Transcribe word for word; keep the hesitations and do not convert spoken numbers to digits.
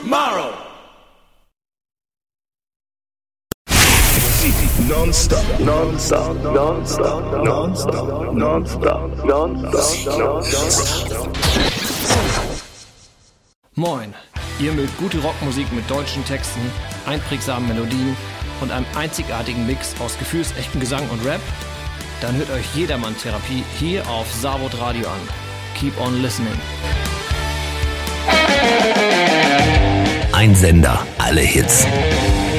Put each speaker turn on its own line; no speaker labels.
tomorrow.
Non-stop, non-stop, non-stop, non-stop, non-stop, non-stop, non-stop.
Moin, ihr mögt gute Rockmusik mit deutschen Texten, einprägsamen Melodien und einem einzigartigen Mix aus gefühlsechtem Gesang und Rap? Dann hört euch Jedermann-Therapie hier auf Savod Radio an. Keep on listening.
Ein Sender, alle Hits.